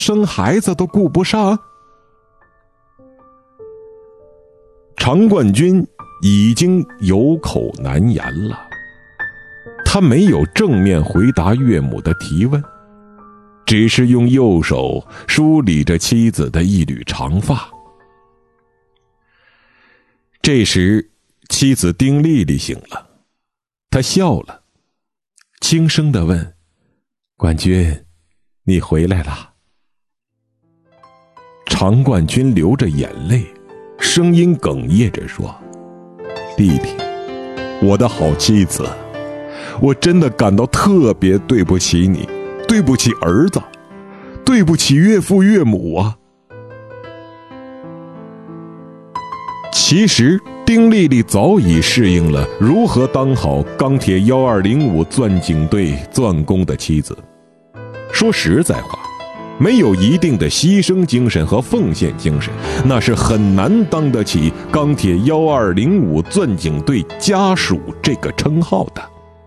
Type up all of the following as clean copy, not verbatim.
生孩子都顾不上？常冠军已经有口难言了，他没有正面回答岳母的提问，只是用右手梳理着妻子的一缕长发。这时妻子丁丽丽醒了，她笑了，轻声地问：冠军，你回来了？常冠军流着眼泪，声音哽咽着说：丽丽，我的好妻子，我真的感到特别对不起你，对不起儿子，对不起岳父岳母啊。其实丁丽丽早已适应了如何当好钢铁1205钻井队钻工的妻子。说实在话，没有一定的牺牲精神和奉献精神，那是很难当得起钢铁1205钻井队家属这个称号的。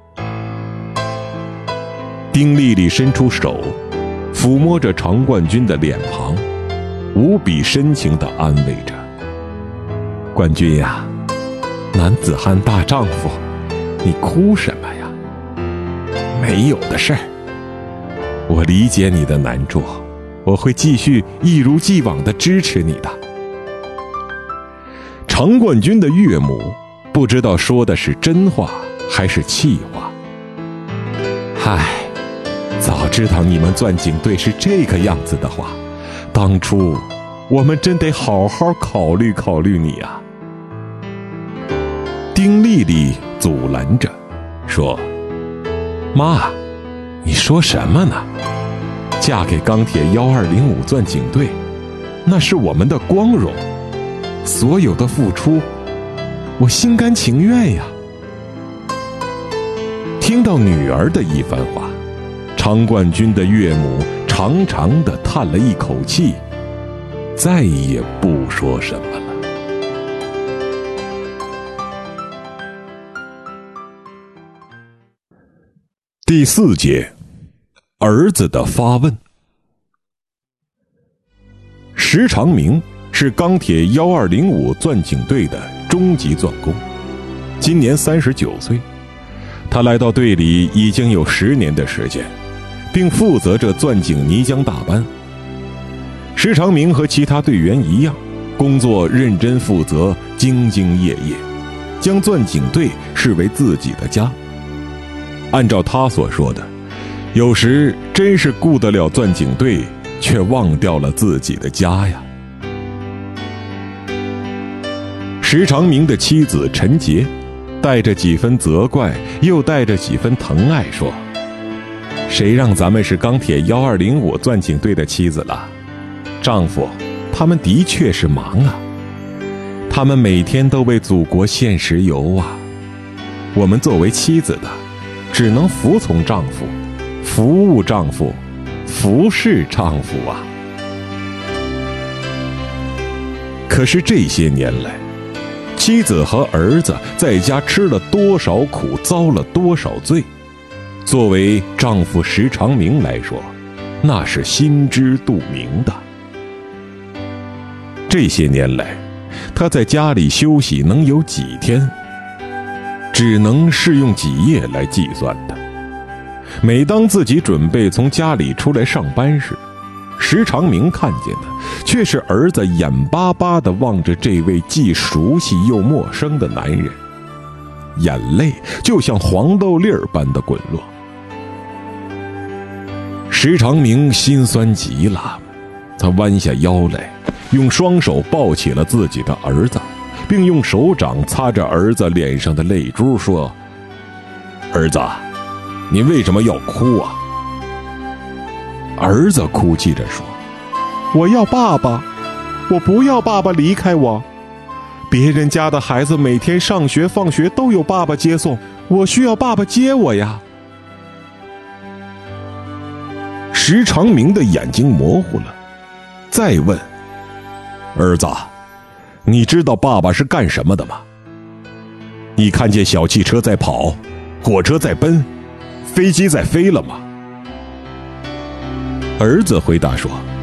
丁丽丽伸出手，抚摸着常冠军的脸庞，无比深情地安慰着：冠军呀，男子汉大丈夫，你哭什么呀？没有的事儿，我理解你的难处，我会继续一如既往地支持你的。常冠军的岳母不知道说的是真话还是气话。唉，早知道你们钻井队是这个样子的话，当初我们真得好好考虑考虑你啊。丁丽丽阻拦着说：妈，你说什么呢？嫁给钢铁1205钻井队，那是我们的光荣，所有的付出我心甘情愿呀。听到女儿的一番话，常冠军的岳母长长地叹了一口气，再也不说什么了。第4节，儿子的发问。石长明是钢铁1205钻井队的中级钻工，今年39岁。他来到队里已经有10年的时间，并负责着钻井泥浆大班。石长明和其他队员一样，工作认真负责，兢兢业业，将钻井队视为自己的家。按照他所说的，有时真是顾得了钻井队，却忘掉了自己的家呀。石长明的妻子陈杰带着几分责怪，又带着几分疼爱说：谁让咱们是钢铁1205钻井队的妻子了？丈夫他们的确是忙啊，他们每天都为祖国献石油啊，我们作为妻子的只能服从丈夫，服务丈夫，服侍丈夫啊。可是这些年来，妻子和儿子在家吃了多少苦，遭了多少罪，作为丈夫石长明来说，那是心知肚明的。这些年来，他在家里休息能有几天，只能是用几夜来计算的。每当自己准备从家里出来上班时，石长明看见的却是儿子眼巴巴地望着这位既熟悉又陌生的男人，眼泪就像黄豆粒儿般的滚落。石长明心酸极了，他弯下腰来，用双手抱起了自己的儿子，并用手掌擦着儿子脸上的泪珠，说：儿子，你为什么要哭啊？儿子哭泣着说：我要爸爸，我不要爸爸离开我。别人家的孩子每天上学放学都有爸爸接送，我需要爸爸接我呀。石长明的眼睛模糊了，再问：儿子，你知道爸爸是干什么的吗？你看见小汽车在跑，火车在奔，飞机在飞了吗？儿子回答说：